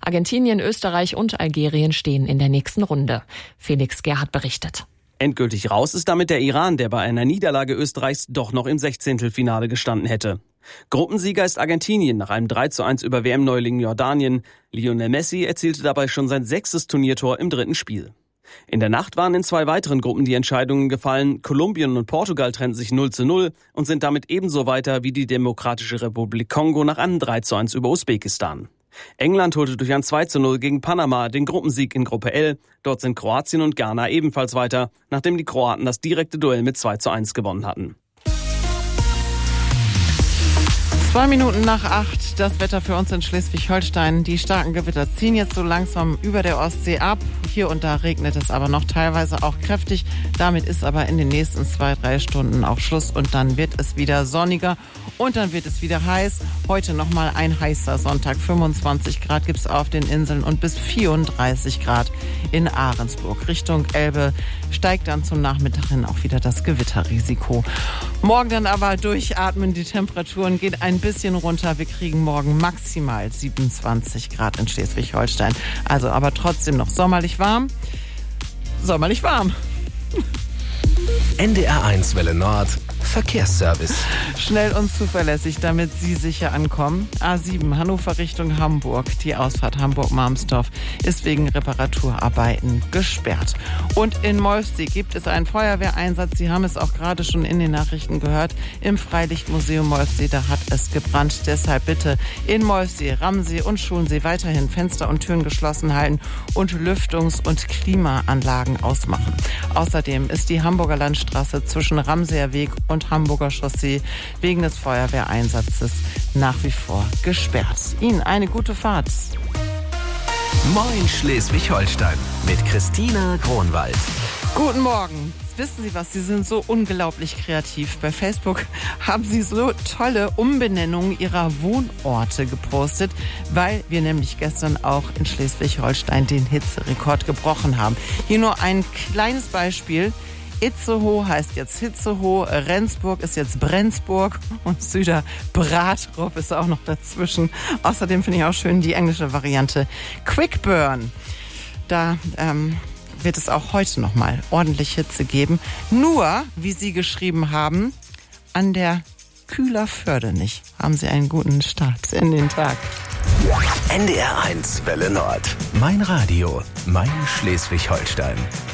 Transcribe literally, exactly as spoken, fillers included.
Argentinien, Österreich und Algerien stehen in der nächsten Runde. Felix Gerhardt berichtet. Endgültig raus ist damit der Iran, der bei einer Niederlage Österreichs doch noch im Sechzehntelfinale gestanden hätte. Gruppensieger ist Argentinien nach einem drei zu eins über W M-Neuling Jordanien. Lionel Messi erzielte dabei schon sein sechstes Turniertor im dritten Spiel. In der Nacht waren in zwei weiteren Gruppen die Entscheidungen gefallen. Kolumbien und Portugal trennten sich null zu null und sind damit ebenso weiter wie die Demokratische Republik Kongo nach einem drei zu eins über Usbekistan. England holte durch ein zwei zu null gegen Panama den Gruppensieg in Gruppe L. Dort sind Kroatien und Ghana ebenfalls weiter, nachdem die Kroaten das direkte Duell mit zwei zu eins gewonnen hatten. Zwei Minuten nach acht, das Wetter für uns in Schleswig-Holstein. Die starken Gewitter ziehen jetzt so langsam über der Ostsee ab. Hier und da regnet es aber noch teilweise auch kräftig. Damit ist aber in den nächsten zwei, drei Stunden auch Schluss und dann wird es wieder sonniger und dann wird es wieder heiß. Heute nochmal ein heißer Sonntag. fünfundzwanzig Grad gibt's auf den Inseln und bis vierunddreißig Grad in Ahrensburg. Richtung Elbe steigt dann zum Nachmittag hin auch wieder das Gewitterrisiko. Morgen dann aber durchatmen. Die Temperaturen gehen ein bisschen runter. Wir kriegen morgen maximal siebenundzwanzig Grad in Schleswig-Holstein. Also aber trotzdem noch sommerlich warm. Sommerlich warm. N D R eins Welle Nord Verkehrsservice. Schnell und zuverlässig, damit Sie sicher ankommen. A sieben Hannover Richtung Hamburg. Die Ausfahrt Hamburg-Marmsdorf ist wegen Reparaturarbeiten gesperrt. Und in Molfsee gibt es einen Feuerwehreinsatz. Sie haben es auch gerade schon in den Nachrichten gehört. Im Freilichtmuseum Molfsee, da hat es gebrannt. Deshalb bitte in Molfsee, Ramsee und Schonsee weiterhin Fenster und Türen geschlossen halten und Lüftungs- und Klimaanlagen ausmachen. Außerdem ist die Hamburger Landstraße zwischen Ramseer Weg und Hamburger Chaussee wegen des Feuerwehreinsatzes nach wie vor gesperrt. Ihnen eine gute Fahrt. Moin Schleswig-Holstein mit Christina Kronwald. Guten Morgen. Wissen Sie was, Sie sind so unglaublich kreativ. Bei Facebook haben Sie so tolle Umbenennungen Ihrer Wohnorte gepostet, weil wir nämlich gestern auch in Schleswig-Holstein den Hitzerekord gebrochen haben. Hier nur ein kleines Beispiel. Itzehoe heißt jetzt Hitzehoe, Rendsburg ist jetzt Brenzburg und Süderbrarup ist auch noch dazwischen. Außerdem finde ich auch schön die englische Variante Quickburn. Da ähm, wird es auch heute nochmal ordentlich Hitze geben. Nur, wie Sie geschrieben haben, an der Kühlerförde nicht. Haben Sie einen guten Start in den Tag. N D R eins Welle Nord. Mein Radio, mein Schleswig-Holstein.